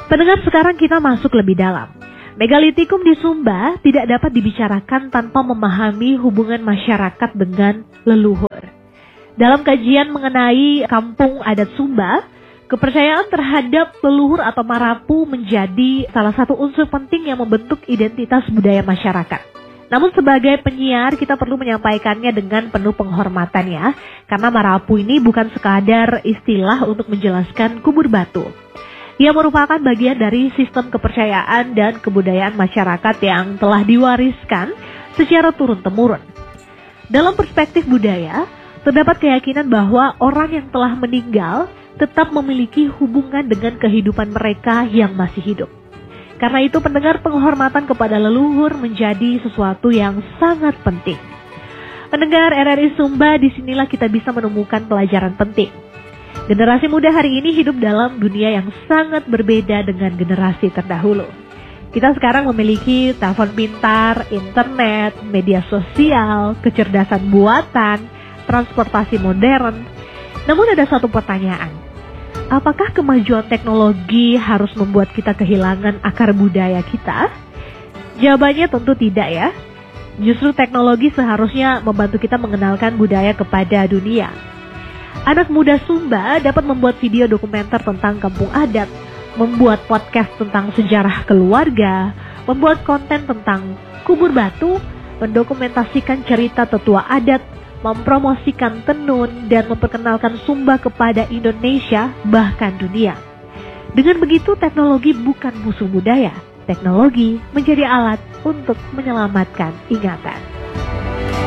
Pendengar, sekarang kita masuk lebih dalam. Megalitikum di Sumba tidak dapat dibicarakan tanpa memahami hubungan masyarakat dengan leluhur. Dalam kajian mengenai kampung adat Sumba, kepercayaan terhadap leluhur atau marapu menjadi salah satu unsur penting yang membentuk identitas budaya masyarakat. Namun sebagai penyiar kita perlu menyampaikannya dengan penuh penghormatan ya, karena marapu ini bukan sekadar istilah untuk menjelaskan kubur batu. Ia merupakan bagian dari sistem kepercayaan dan kebudayaan masyarakat yang telah diwariskan secara turun-temurun. Dalam perspektif budaya, terdapat keyakinan bahwa orang yang telah meninggal tetap memiliki hubungan dengan kehidupan mereka yang masih hidup. Karena itu pendengar, penghormatan kepada leluhur menjadi sesuatu yang sangat penting. Pendengar RRI Sumba, disinilah kita bisa menemukan pelajaran penting. Generasi muda hari ini hidup dalam dunia yang sangat berbeda dengan generasi terdahulu. Kita sekarang memiliki telepon pintar, internet, media sosial, kecerdasan buatan, transportasi modern. Namun ada satu pertanyaan. Apakah kemajuan teknologi harus membuat kita kehilangan akar budaya kita? Jawabannya tentu tidak ya. Justru teknologi seharusnya membantu kita mengenalkan budaya kepada dunia. Anak muda Sumba dapat membuat video dokumenter tentang kampung adat, membuat podcast tentang sejarah keluarga, membuat konten tentang kubur batu, mendokumentasikan cerita tetua adat, mempromosikan tenun, dan memperkenalkan Sumba kepada Indonesia, bahkan dunia. Dengan begitu, teknologi bukan musuh budaya. Teknologi menjadi alat untuk menyelamatkan ingatan.